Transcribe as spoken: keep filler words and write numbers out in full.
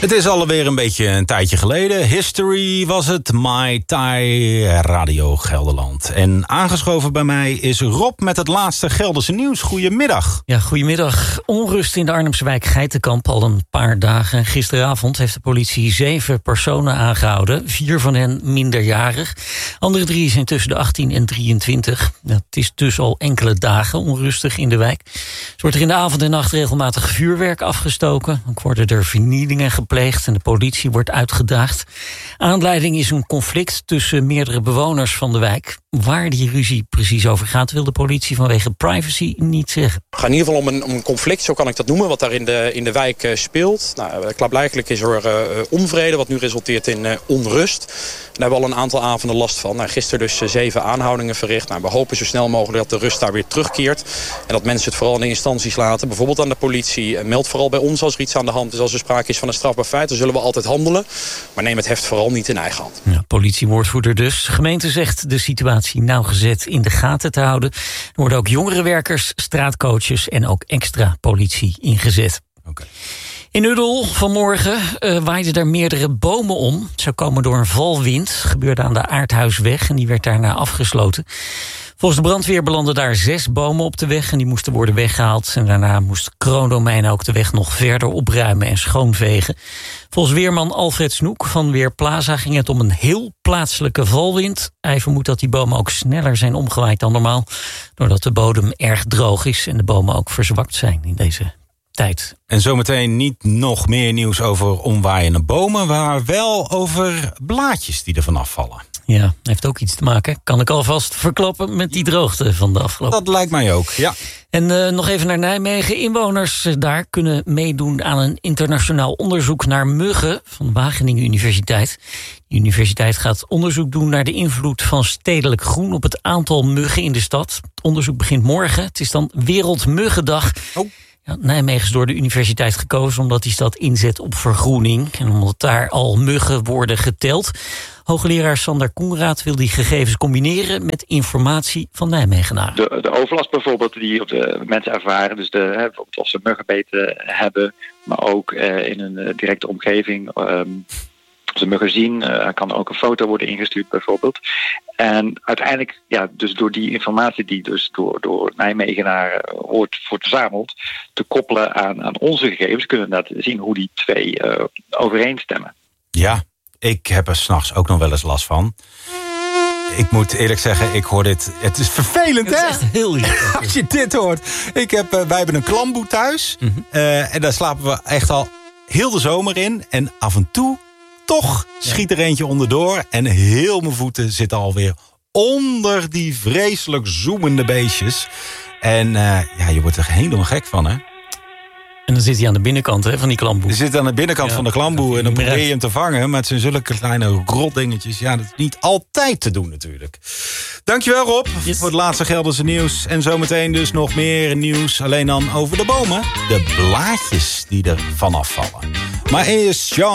Het is alweer een beetje een tijdje geleden. History was het, My Thai Radio Gelderland. En aangeschoven bij mij is Rob met het laatste Gelderse nieuws. Goedemiddag. Ja, goedemiddag. Onrust in de Arnhemse wijk Geitenkamp al een paar dagen. Gisteravond heeft de politie zeven personen aangehouden. Vier van hen minderjarig. Andere drie zijn tussen de achttien en drieëntwintig. Het is dus al enkele dagen onrustig in de wijk. Er wordt er in de avond en nacht regelmatig vuurwerk afgestoken. Dan worden er vernielingen gepleegd en de politie wordt uitgedaagd. Aanleiding is een conflict tussen meerdere bewoners van de wijk. Waar die ruzie precies over gaat, wil de politie vanwege privacy niet zeggen. Het gaat in ieder geval om een, om een conflict, zo kan ik dat noemen, wat daar in de, in de wijk uh, speelt. Nou, klaarblijkelijk is er uh, onvrede, wat nu resulteert in uh, onrust. Daar hebben we al een aantal avonden last van. Nou, gisteren dus uh, zeven aanhoudingen verricht. Nou, we hopen zo snel mogelijk dat de rust daar weer terugkeert. En dat mensen het vooral in de instanties laten. Bijvoorbeeld aan de politie. Uh, meld vooral bij ons als er iets aan de hand is. Als er sprake is van een strafbaar feit, dan zullen we altijd handelen. Maar neem het heft vooral niet in eigen hand. Ja, politiewoordvoerder dus. De gemeente zegt de situatie nauwgezet in de gaten te houden. Er worden ook jongerenwerkers, straatcoaches en ook extra politie ingezet. Okay. In Uddel vanmorgen uh, waaiden er meerdere bomen om. Ze komen door een valwind. Gebeurde aan de Aardhuisweg en die werd daarna afgesloten. Volgens de brandweer belanden daar zes bomen op de weg en die moesten worden weggehaald. En daarna moest Kroondomein ook de weg nog verder opruimen en schoonvegen. Volgens weerman Alfred Snoek van Weerplaza ging het om een heel plaatselijke valwind. Hij vermoedt dat die bomen ook sneller zijn omgewaaid dan normaal, doordat de bodem erg droog is en de bomen ook verzwakt zijn in deze tijd. En zometeen niet nog meer nieuws over omwaaiende bomen, maar wel over blaadjes die er vanaf vallen. Ja, heeft ook iets te maken, kan ik alvast verklappen, met die droogte van de afgelopen. Dat lijkt mij ook, ja. En uh, nog even naar Nijmegen. Inwoners daar kunnen meedoen aan een internationaal onderzoek naar muggen van Wageningen Universiteit. De universiteit gaat onderzoek doen naar de invloed van stedelijk groen op het aantal muggen in de stad. Het onderzoek begint morgen. Het is dan Wereldmuggendag. Oh. Ja, Nijmegen is door de universiteit gekozen omdat die stad inzet op vergroening. En omdat daar al muggen worden geteld. Hoogleraar Sander Koenraad wil die gegevens combineren met informatie van Nijmegenaren. De, de overlast bijvoorbeeld die op de mensen ervaren, dus de, hè, bijvoorbeeld of ze muggenbeten hebben, maar ook uh, in een uh, directe omgeving. Um, Als ze muggen zien, uh, kan ook een foto worden ingestuurd bijvoorbeeld. En uiteindelijk, ja, dus door die informatie die dus door, door Nijmegenaren wordt, wordt verzameld, te koppelen aan, aan onze gegevens, kunnen we inderdaad zien hoe die twee uh, overeenstemmen. Ja, ik heb er 's nachts ook nog wel eens last van. Ik moet eerlijk zeggen, ik hoor dit. Het is vervelend, hè? Het is echt heel lief. Als je dit hoort. Ik heb, uh, wij hebben een klamboe thuis. Mm-hmm. Uh, en daar slapen we echt al heel de zomer in. En af en toe toch schiet er eentje onderdoor. En heel mijn voeten zitten alweer onder die vreselijk zoemende beestjes. En uh, ja, je wordt er helemaal gek van, hè? En dan zit hij aan de binnenkant, hè, van die klamboe. Je zit aan de binnenkant ja, van de klamboe en dan probeer je hem te vangen. Maar het zijn zulke kleine rotdingetjes. Ja, dat is niet altijd te doen natuurlijk. Dankjewel Rob yes. voor het laatste Gelderse nieuws. En zometeen dus nog meer nieuws. Alleen dan over de bomen. De blaadjes die er vanaf vallen. Maar eerst Sean